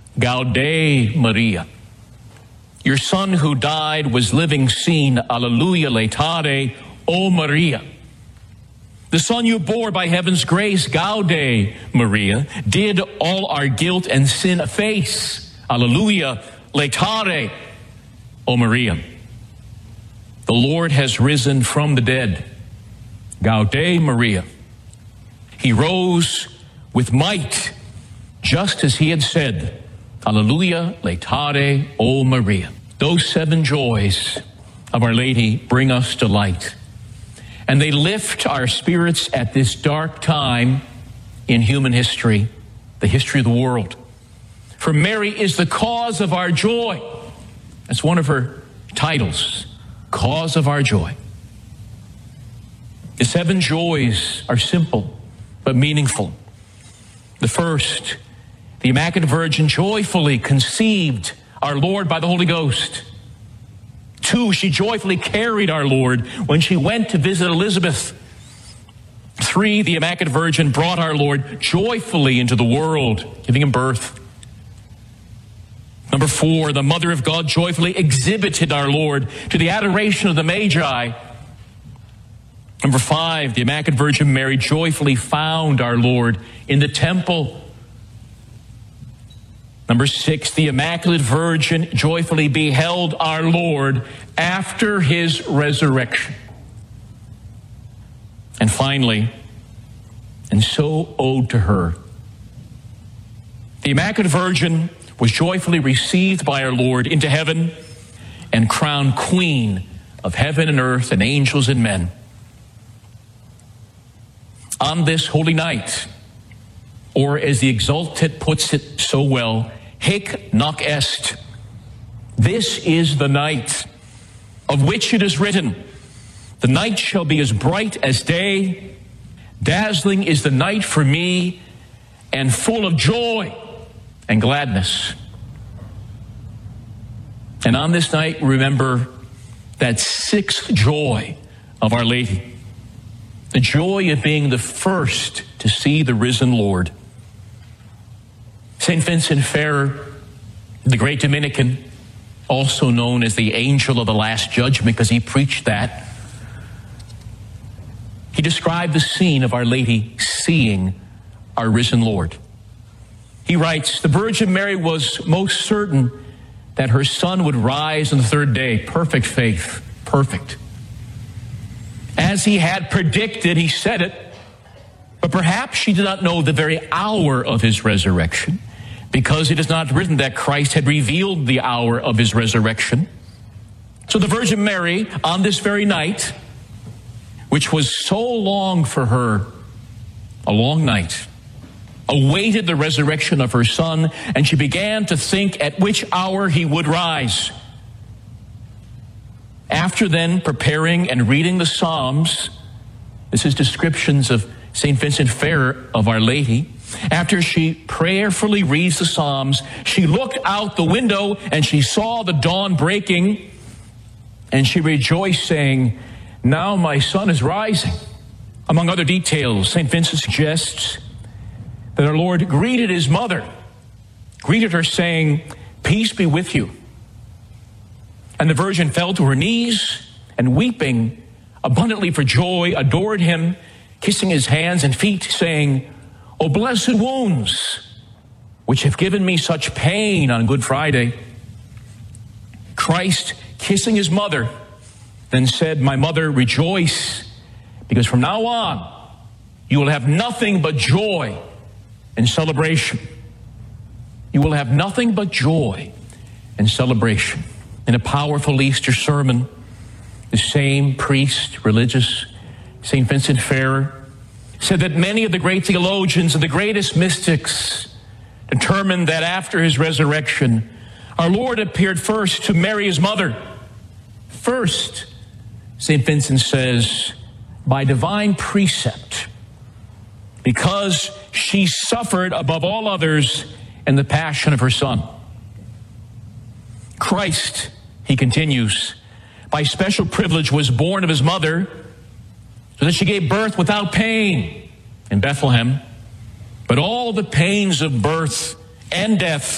Gaude Maria. Your Son who died was living seen. Alleluia, laetare, O Maria. The Son you bore by heaven's grace, Gaude Maria, did all our guilt and sin efface. Alleluia, laetare, O Maria. The Lord has risen from the dead. Gaude Maria. He rose with might, just as he had said. Alleluia, laetare, O Maria. Those 7 joys of Our Lady bring us delight. And they lift our spirits at this dark time in human history, the history of the world. For Mary is the cause of our joy. That's one of her titles, cause of our joy. The 7 joys are simple but meaningful. The first, the Immaculate Virgin joyfully conceived our Lord by the Holy Ghost. 2, she joyfully carried our Lord when she went to visit Elizabeth. 3, the Immaculate Virgin brought our Lord joyfully into the world, giving him birth. Number 4, the Mother of God joyfully exhibited our Lord to the adoration of the Magi. Number 5, the Immaculate Virgin Mary joyfully found our Lord in the temple. Number 6, the Immaculate Virgin joyfully beheld our Lord after his resurrection. And finally, and so owed to her, the Immaculate Virgin was joyfully received by our Lord into heaven and crowned Queen of heaven and earth and angels and men. On this holy night, or as the Exultet puts it so well, Hic noc est. This is the night of which it is written, the night shall be as bright as day. Dazzling is the night for me, and full of joy and gladness. And on this night, remember that 6th joy of Our Lady, the joy of being the first to see the risen Lord. St. Vincent Ferrer, the great Dominican, also known as the angel of the Last Judgment because he preached that, he described the scene of Our Lady seeing our risen Lord. He writes, the Virgin Mary was most certain that her Son would rise on the 3rd day. Perfect faith, perfect. As he had predicted, he said it, but perhaps she did not know the very hour of his resurrection, because it is not written that Christ had revealed the hour of his resurrection. So the Virgin Mary, on this very night, which was so long for her, a long night, awaited the resurrection of her Son, and she began to think at which hour he would rise. After then preparing and reading the Psalms, this is descriptions of St. Vincent Ferrer of Our Lady. After she prayerfully reads the Psalms, she looked out the window and she saw the dawn breaking, and she rejoiced, saying, now my Son is rising. Among other details, St. Vincent suggests that our Lord greeted his mother, greeted her saying, peace be with you. And the Virgin fell to her knees and weeping abundantly for joy, adored him, kissing his hands and feet, saying, O blessed wounds, which have given me such pain on Good Friday. Christ, kissing his mother, then said, my mother, rejoice, because from now on you will have nothing but joy and celebration. You will have nothing but joy and celebration. In a powerful Easter sermon, the same priest, religious, St. Vincent Ferrer, said that many of the great theologians and the greatest mystics determined that after his resurrection, our Lord appeared first to Mary, his mother. First, St. Vincent says, by divine precept, because she suffered above all others in the passion of her Son. Christ, he continues, by special privilege was born of his mother, so that she gave birth without pain in Bethlehem. But all the pains of birth and death